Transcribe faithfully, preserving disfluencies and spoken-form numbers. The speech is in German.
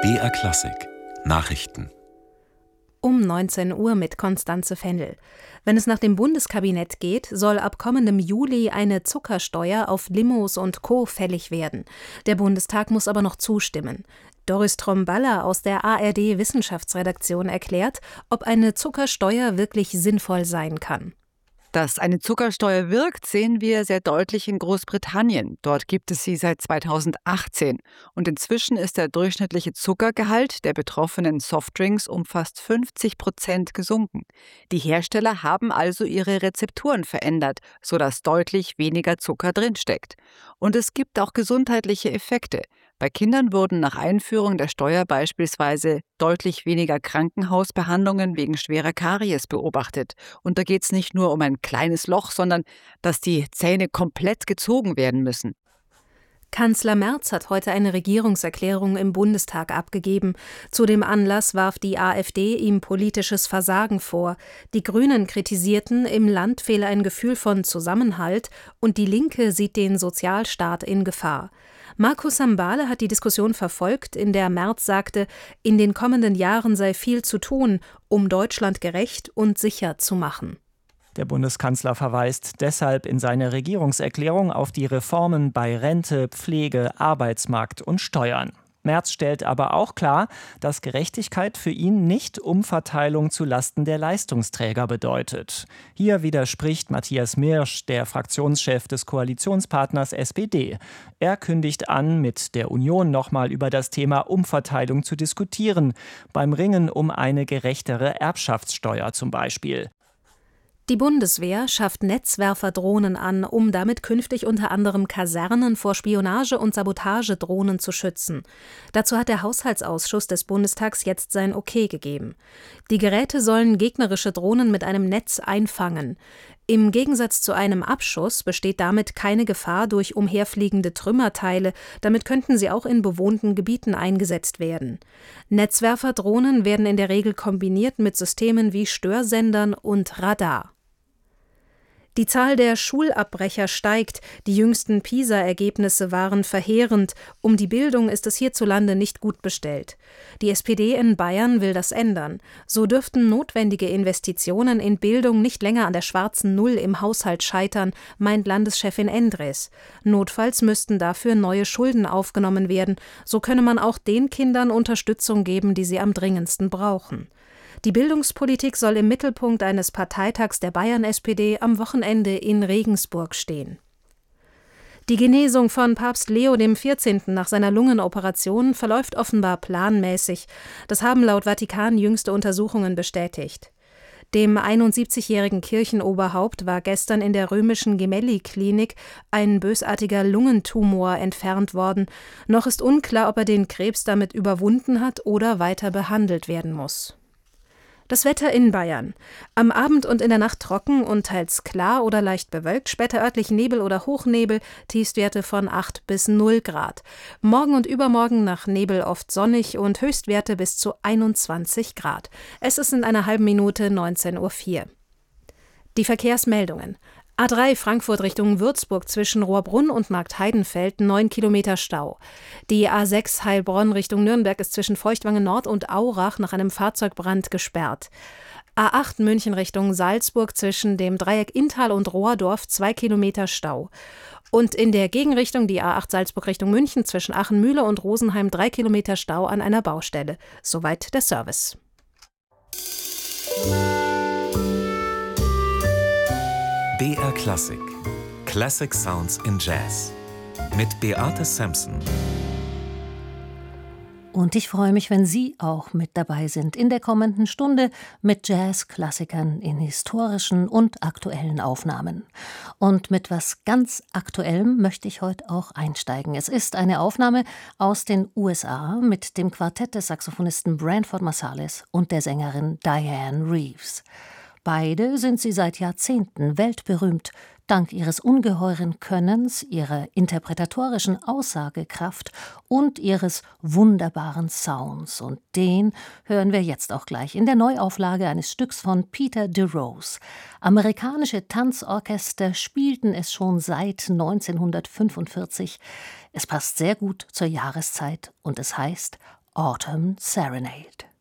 B R Klassik Nachrichten Um neunzehn Uhr mit Constanze Fendel. Wenn es nach dem Bundeskabinett geht, soll ab kommendem Juli eine Zuckersteuer auf Limos und Co. fällig werden. Der Bundestag muss aber noch zustimmen. Doris Tromballa aus der A R D-Wissenschaftsredaktion erklärt, ob eine Zuckersteuer wirklich sinnvoll sein kann. Dass eine Zuckersteuer wirkt, sehen wir sehr deutlich in Großbritannien. Dort gibt es sie seit zweitausendachtzehn. Und inzwischen ist der durchschnittliche Zuckergehalt der betroffenen Softdrinks um fast fünfzig Prozent gesunken. Die Hersteller haben also ihre Rezepturen verändert, sodass deutlich weniger Zucker drinsteckt. Und es gibt auch gesundheitliche Effekte. Bei Kindern wurden nach Einführung der Steuer beispielsweise deutlich weniger Krankenhausbehandlungen wegen schwerer Karies beobachtet. Und da geht es nicht nur um ein kleines Loch, sondern dass die Zähne komplett gezogen werden müssen. Kanzler Merz hat heute eine Regierungserklärung im Bundestag abgegeben. Zu dem Anlass warf die AfD ihm politisches Versagen vor. Die Grünen kritisierten, im Land fehle ein Gefühl von Zusammenhalt und die Linke sieht den Sozialstaat in Gefahr. Markus Sambale hat die Diskussion verfolgt, in der Merz sagte, in den kommenden Jahren sei viel zu tun, um Deutschland gerecht und sicher zu machen. Der Bundeskanzler verweist deshalb in seiner Regierungserklärung auf die Reformen bei Rente, Pflege, Arbeitsmarkt und Steuern. Merz stellt aber auch klar, dass Gerechtigkeit für ihn nicht Umverteilung zulasten der Leistungsträger bedeutet. Hier widerspricht Matthias Mirsch, der Fraktionschef des Koalitionspartners S P D. Er kündigt an, mit der Union nochmal über das Thema Umverteilung zu diskutieren, beim Ringen um eine gerechtere Erbschaftssteuer zum Beispiel. Die Bundeswehr schafft Netzwerferdrohnen an, um damit künftig unter anderem Kasernen vor Spionage- und Sabotagedrohnen zu schützen. Dazu hat der Haushaltsausschuss des Bundestags jetzt sein Okay gegeben. Die Geräte sollen gegnerische Drohnen mit einem Netz einfangen. Im Gegensatz zu einem Abschuss besteht damit keine Gefahr durch umherfliegende Trümmerteile, damit könnten sie auch in bewohnten Gebieten eingesetzt werden. Netzwerferdrohnen werden in der Regel kombiniert mit Systemen wie Störsendern und Radar. Die Zahl der Schulabbrecher steigt, die jüngsten PISA-Ergebnisse waren verheerend, um die Bildung ist es hierzulande nicht gut bestellt. Die S P D in Bayern will das ändern. So dürften notwendige Investitionen in Bildung nicht länger an der schwarzen Null im Haushalt scheitern, meint Landeschefin Endres. Notfalls müssten dafür neue Schulden aufgenommen werden, so könne man auch den Kindern Unterstützung geben, die sie am dringendsten brauchen. Die Bildungspolitik soll im Mittelpunkt eines Parteitags der Bayern-S P D am Wochenende in Regensburg stehen. Die Genesung von Papst Leo der vierzehnte. Nach seiner Lungenoperation verläuft offenbar planmäßig. Das haben laut Vatikan jüngste Untersuchungen bestätigt. Dem einundsiebzigjährigen Kirchenoberhaupt war gestern in der römischen Gemelli-Klinik ein bösartiger Lungentumor entfernt worden. Noch ist unklar, ob er den Krebs damit überwunden hat oder weiter behandelt werden muss. Das Wetter in Bayern. Am Abend und in der Nacht trocken und teils klar oder leicht bewölkt, später örtlich Nebel oder Hochnebel, Tiefstwerte von acht bis null Grad. Morgen und übermorgen nach Nebel oft sonnig und Höchstwerte bis zu einundzwanzig Grad. Es ist in einer halben Minute neunzehn Uhr vier. Die Verkehrsmeldungen. A drei Frankfurt Richtung Würzburg zwischen Rohrbrunn und Marktheidenfeld neun Kilometer Stau. Die A sechs Heilbronn Richtung Nürnberg ist zwischen Feuchtwangen Nord und Aurach nach einem Fahrzeugbrand gesperrt. A acht München Richtung Salzburg zwischen dem Dreieck Inntal und Rohrdorf zwei Kilometer Stau. Und in der Gegenrichtung die A acht Salzburg Richtung München zwischen Achenmühle und Rosenheim drei Kilometer Stau an einer Baustelle. Soweit der Service. B R Klassik Classic Sounds in Jazz mit Beate Sampson. Und ich freue mich, wenn Sie auch mit dabei sind in der kommenden Stunde mit Jazz-Klassikern in historischen und aktuellen Aufnahmen. Und mit was ganz Aktuellem möchte ich heute auch einsteigen. Es ist eine Aufnahme aus den U S A mit dem Quartett des Saxophonisten Branford Marsalis und der Sängerin Diane Reeves. Beide sind sie seit Jahrzehnten weltberühmt, dank ihres ungeheuren Könnens, ihrer interpretatorischen Aussagekraft und ihres wunderbaren Sounds. Und den hören wir jetzt auch gleich in der Neuauflage eines Stücks von Peter DeRose. Amerikanische Tanzorchester spielten es schon seit neunzehnhundertfünfundvierzig. Es passt sehr gut zur Jahreszeit und es heißt Autumn Serenade.